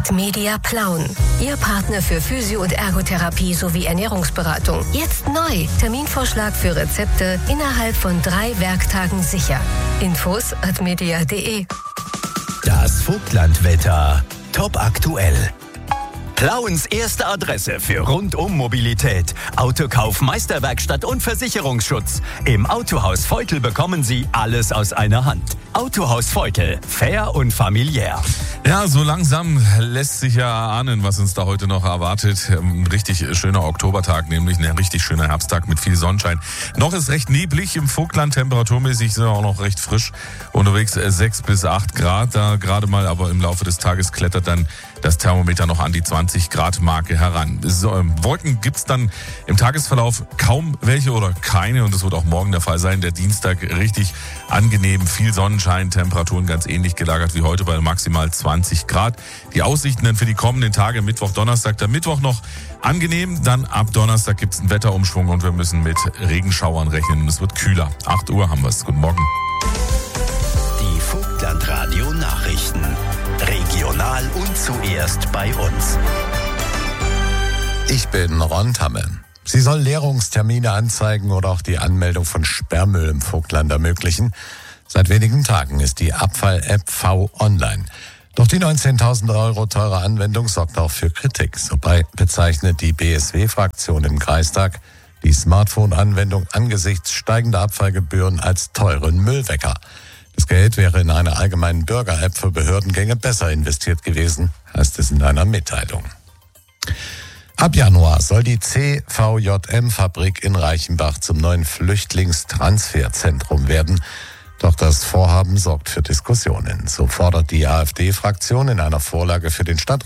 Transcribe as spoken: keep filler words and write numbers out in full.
mit Media Plauen. Ihr Partner für Physio- und Ergotherapie sowie Ernährungsberatung. Jetzt neu. Terminvorschlag für Rezepte innerhalb von drei Werktagen sicher. Infos at media punkt de. Das Vogtlandwetter. Top aktuell. Plauens erste Adresse für Rundum-Mobilität. Autokauf, Meisterwerkstatt und Versicherungsschutz. Im Autohaus Feutel bekommen Sie alles aus einer Hand. Autohaus Feutel. Fair und familiär. Ja, so langsam lässt sich ja ahnen, was uns da heute noch erwartet. Ein richtig schöner Oktobertag, nämlich ein richtig schöner Herbsttag mit viel Sonnenschein. Noch ist recht neblig im Vogtland, temperaturmäßig sind wir auch noch recht frisch. Unterwegs sechs bis acht Grad, da gerade mal, aber im Laufe des Tages klettert dann das Thermometer noch an die zwanzig Grad Marke heran. So, Wolken gibt's dann im Tagesverlauf kaum welche oder keine und das wird auch morgen der Fall sein. Der Dienstag richtig angenehm, viel Sonnenschein, Temperaturen ganz ähnlich gelagert wie heute bei maximal zwanzig Grad. Die Aussichten dann für die kommenden Tage, Mittwoch, Donnerstag, der Mittwoch noch angenehm, dann ab Donnerstag gibt's einen Wetterumschwung und wir müssen mit Regenschauern rechnen und es wird kühler. acht Uhr haben wir's. Guten Morgen. Die Vogtlandradio Nachrichten. Regional und zuerst bei uns. Ich bin Ron Tamme. Sie soll Leerungstermine anzeigen oder auch die Anmeldung von Sperrmüll im Vogtland ermöglichen. Seit wenigen Tagen ist die Abfall-App V online. Doch die neunzehntausend Euro teure Anwendung sorgt auch für Kritik. Dabei bezeichnet die B S W-Fraktion im Kreistag die Smartphone-Anwendung angesichts steigender Abfallgebühren als teuren Müllwecker. Das Geld wäre in einer allgemeinen Bürger-App für Behördengänge besser investiert gewesen, heißt es in einer Mitteilung. Ab Januar soll die C V J M-Fabrik in Reichenbach zum neuen Flüchtlingstransferzentrum werden. Doch das Vorhaben sorgt für Diskussionen. So fordert die AfD-Fraktion in einer Vorlage für den Stadtrat